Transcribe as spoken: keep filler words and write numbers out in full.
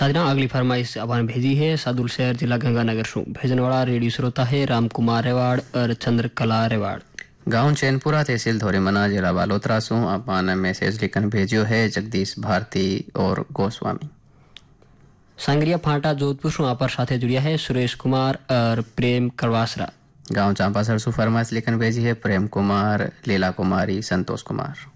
साजना अगली फरमाइश अबान भेजी है सादुल शहर जिला गंगानगर से भेजने वाला रेडियो श्रोता है राम कुमार रेवाड़ और चंद्रकला रेवाड़। गांव चैनपुरा तहसील धोरेमना जिला बालोतरा से अपन मैसेज लिखन भेजियो है जगदीश भारती और गोस्वामी। सांगरिया फांटा जोधपुर से आप साथे जुड़िया है सुरेश कुमार और प्रेम करवासरा। गांव चांपासर से फरमाइश लिखन भेजी है प्रेम कुमार, लीला कुमारी, संतोष कुमार।